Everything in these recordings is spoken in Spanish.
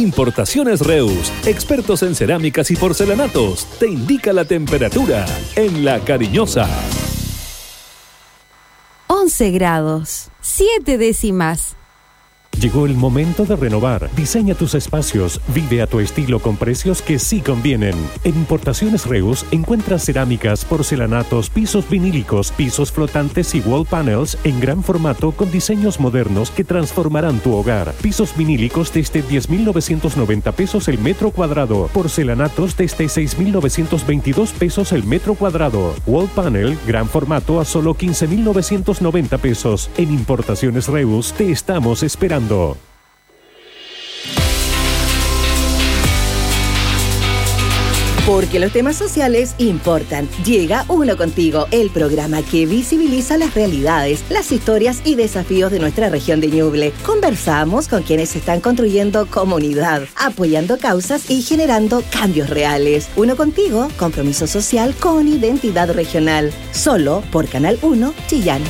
Importaciones Reus, expertos en cerámicas y porcelanatos, te indica la temperatura en La Cariñosa. 11 grados, 7 décimas. Llegó el momento de renovar. Diseña tus espacios. Vive a tu estilo con precios que sí convienen. En Importaciones Reus encuentras cerámicas, porcelanatos, pisos vinílicos, pisos flotantes y wall panels en gran formato con diseños modernos que transformarán tu hogar. Pisos vinílicos desde 10.990 pesos el metro cuadrado. Porcelanatos desde 6.922 pesos el metro cuadrado. Wall panel, gran formato a solo 15.990 pesos. En Importaciones Reus te estamos esperando. Porque los temas sociales importan. Llega Uno Contigo, el programa que visibiliza las realidades, las historias y desafíos de nuestra región de Ñuble. Conversamos con quienes están construyendo comunidad, apoyando causas y generando cambios reales. Uno Contigo, compromiso social con identidad regional. Solo por Canal 1 Chillán.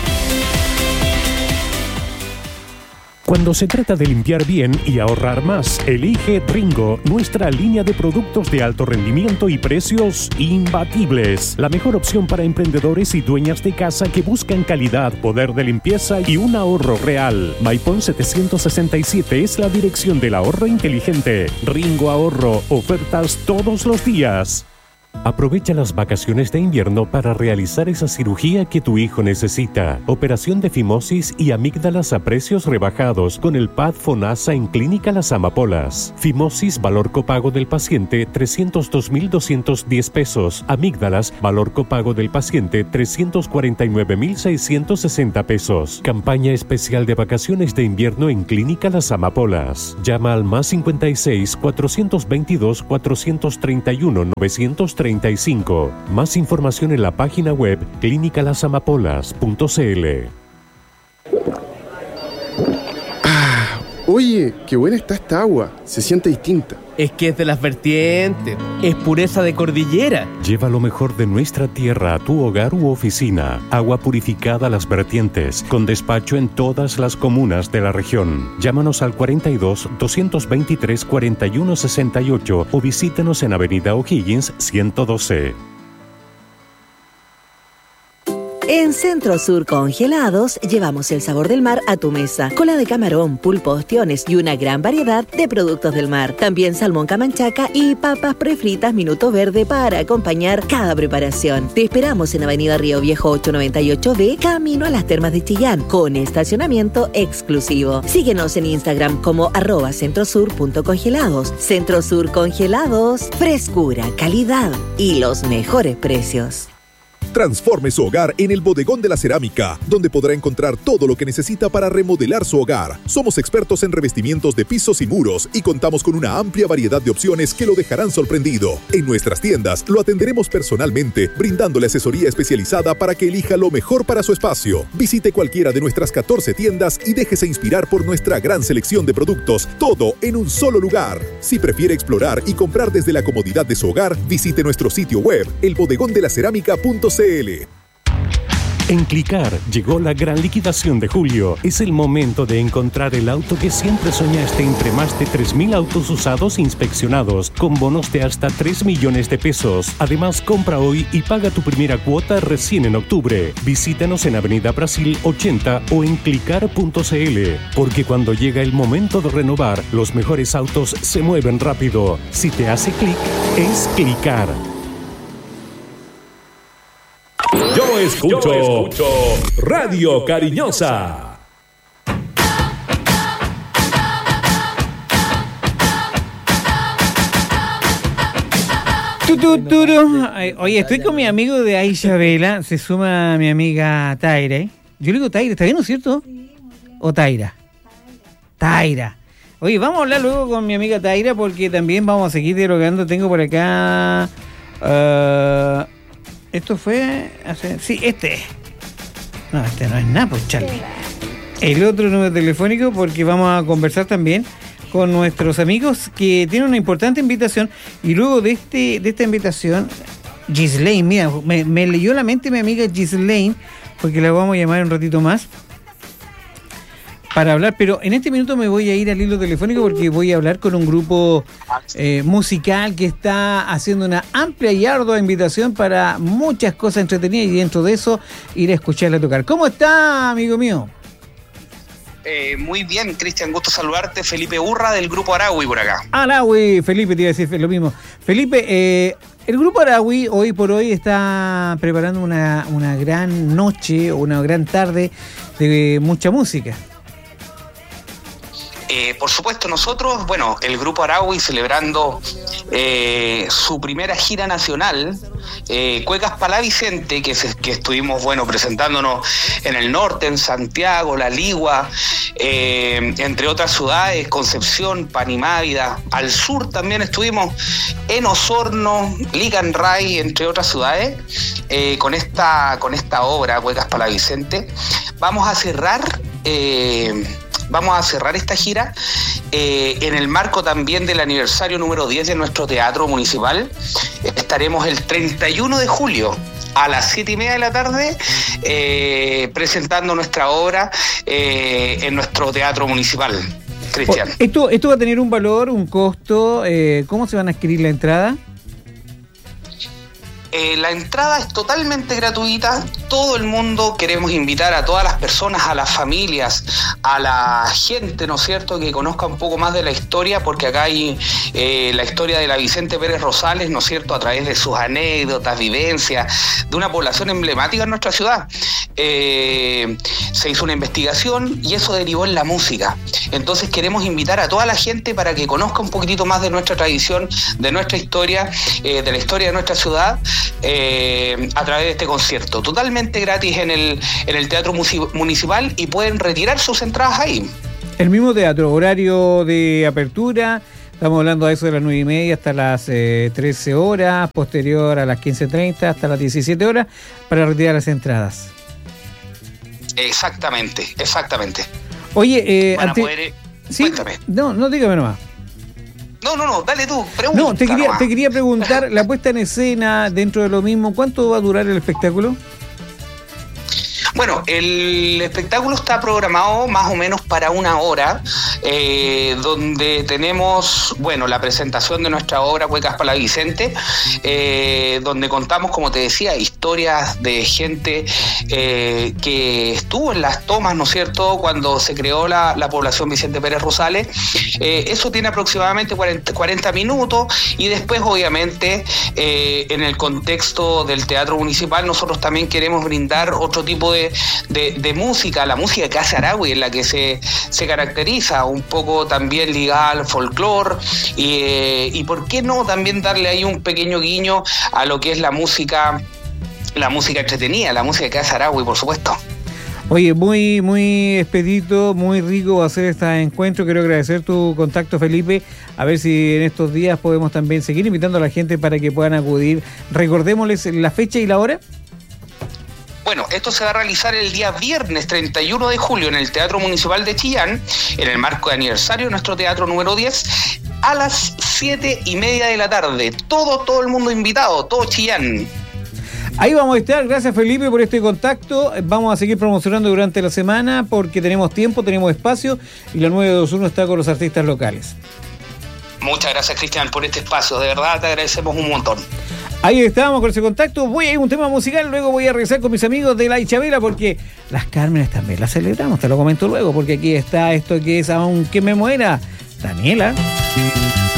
Cuando se trata de limpiar bien y ahorrar más, elige Ringo, nuestra línea de productos de alto rendimiento y precios imbatibles. La mejor opción para emprendedores y dueñas de casa que buscan calidad, poder de limpieza y un ahorro real. Maipón 767 es la dirección del ahorro inteligente. Ringo Ahorro, ofertas todos los días. Aprovecha las vacaciones de invierno para realizar esa cirugía que tu hijo necesita. Operación de fimosis y amígdalas a precios rebajados con el PAD FONASA en Clínica Las Amapolas. Fimosis, valor copago del paciente, 302.210 pesos. Amígdalas, valor copago del paciente, 349.660 pesos. Campaña especial de vacaciones de invierno en Clínica Las Amapolas. Llama al +56 422 431 935. Más información en la página web clinicalasamapolas.cl. Oye, qué buena está esta agua. Se siente distinta. Es que es de las vertientes. Es pureza de cordillera. Lleva lo mejor de nuestra tierra a tu hogar u oficina. Agua purificada a Las Vertientes, con despacho en todas las comunas de la región. Llámanos al 42 223 41 68 o visítanos en Avenida O'Higgins 112. En Centro Sur Congelados llevamos el sabor del mar a tu mesa. Cola de camarón, pulpo, ostiones y una gran variedad de productos del mar. También salmón camanchaca y papas prefritas Minuto Verde para acompañar cada preparación. Te esperamos en Avenida Río Viejo 898B, camino a las Termas de Chillán, con estacionamiento exclusivo. Síguenos en Instagram como @centrosur.congelados. Centro Sur Congelados, frescura, calidad y los mejores precios. Transforme su hogar en el Bodegón de la Cerámica, donde podrá encontrar todo lo que necesita para remodelar su hogar. Somos expertos en revestimientos de pisos y muros y contamos con una amplia variedad de opciones que lo dejarán sorprendido. En nuestras tiendas lo atenderemos personalmente, brindándole asesoría especializada para que elija lo mejor para su espacio. Visite cualquiera de nuestras 14 tiendas y déjese inspirar por nuestra gran selección de productos, todo en un solo lugar. Si prefiere explorar y comprar desde la comodidad de su hogar, visite nuestro sitio web, elbodegondelacerámica.cl. En Clicar llegó la gran liquidación de julio. Es el momento de encontrar el auto que siempre soñaste entre más de 3.000 autos usados inspeccionados, con bonos de hasta 3 millones de pesos. Además, compra hoy y paga tu primera cuota recién en octubre. Visítanos en Avenida Brasil 80 o en clicar.cl, porque cuando llega el momento de renovar, los mejores autos se mueven rápido. Si te hace clic, es Clicar. Yo escucho Radio Cariñosa. Oye, estoy con mi amigo de Aisha Vela. Se suma mi amiga Taira. Yo le digo Taira, ¿está bien, no es cierto? ¿O Taira? Taira. Oye, vamos a hablar luego con mi amiga Taira porque también vamos a seguir dialogando. Tengo por acá... esto fue hace... Sí, este. No, este no es nada, pues, Charlie. El otro número telefónico, porque vamos a conversar también con nuestros amigos que tienen una importante invitación. Y luego de esta invitación, Gislaine, mira, me leyó la mente mi amiga Gislaine, porque la vamos a llamar un ratito más. para hablar, pero en este minuto me voy a ir al hilo telefónico porque voy a hablar con un grupo musical que está haciendo una amplia y ardua invitación para muchas cosas entretenidas y dentro de eso ir a escucharla tocar. ¿Cómo está, amigo mío? Muy bien, Cristian, gusto saludarte. Felipe Urra del Grupo Aragüi por acá. Aragüi, Felipe, te iba a decir lo mismo. Felipe, el Grupo Aragüi hoy por hoy está preparando una gran noche, una gran tarde de mucha música. Por supuesto, nosotros, bueno, el Grupo Aragüi celebrando su primera gira nacional, Cuecas Palá Vicente, que estuvimos, bueno, presentándonos en el norte, en Santiago, La Ligua, entre otras ciudades, Concepción, Panimávida, al sur también estuvimos en Osorno, Licanray, entre otras ciudades, con esta obra, Cuecas Palá Vicente. Vamos a cerrar esta gira en el marco también del aniversario número 10 de nuestro teatro municipal. Estaremos el 31 de julio a las 7:30 de la tarde presentando nuestra obra en nuestro teatro municipal. Cristian. ¿Esto va a tener un valor, un costo? ¿Cómo se van a adquirir la entrada? La entrada es totalmente gratuita. Todo el mundo, queremos invitar a todas las personas, a las familias, a la gente, ¿no es cierto?, que conozca un poco más de la historia, porque acá hay la historia de la Vicente Pérez Rosales, ¿no es cierto?, a través de sus anécdotas, vivencias, de una población emblemática en nuestra ciudad. Se hizo una investigación y eso derivó en la música. Entonces queremos invitar a toda la gente para que conozca un poquitito más de nuestra tradición, de nuestra historia, de la historia de nuestra ciudad, a través de este concierto, totalmente gratis en el Teatro Municipal, y pueden retirar sus entradas ahí. El mismo teatro, horario de apertura, estamos hablando de eso de las 9:30 hasta las 13 horas, posterior a las 15:30 hasta las 17 horas, para retirar las entradas. Exactamente. Oye, ¿sí? Cuéntame. No, dígame nomás. No, dale tú, pregunta. No, te quería preguntar, la puesta en escena dentro de lo mismo, ¿cuánto va a durar el espectáculo? Bueno, el espectáculo está programado más o menos para 1 hora, donde tenemos, bueno, la presentación de nuestra obra Cuecas Palá Vicente, donde contamos, como te decía, historias de gente que estuvo en las tomas, ¿no es cierto?, cuando se creó la población Vicente Pérez Rosales. Eso tiene aproximadamente 40 minutos, y después, obviamente, en el contexto del Teatro Municipal, nosotros también queremos brindar otro tipo de música, la música que hace Aragüi, en la que se caracteriza un poco también ligada al folclore, y por qué no también darle ahí un pequeño guiño a lo que es la música entretenida, la música que hace Aragüi, por supuesto. Oye, muy, muy expedito, muy rico hacer este encuentro. Quiero agradecer tu contacto, Felipe. A ver si en estos días podemos también seguir invitando a la gente para que puedan acudir. Recordémosles la fecha y la hora. Bueno, esto se va a realizar el día viernes 31 de julio en el Teatro Municipal de Chillán, en el marco de aniversario de nuestro teatro número 10, a las 7:30 de la tarde. Todo el mundo invitado, todo Chillán. Ahí vamos a estar. Gracias, Felipe, por este contacto. Vamos a seguir promocionando durante la semana porque tenemos tiempo, tenemos espacio, y la 921 está con los artistas locales. Muchas gracias, Cristian, por este espacio. De verdad te agradecemos un montón. Ahí estábamos con ese contacto. Voy a ir a un tema musical, luego voy a regresar con mis amigos de La Ichabela, porque las Cármenes también las celebramos, te lo comento luego, porque aquí está esto que es Aunque me muera, Daniela.